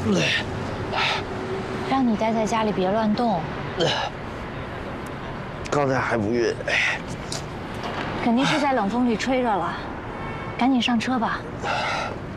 让你待在家里别乱动。 刚才还不晕， 肯定是在冷风里吹着了，赶紧上车吧。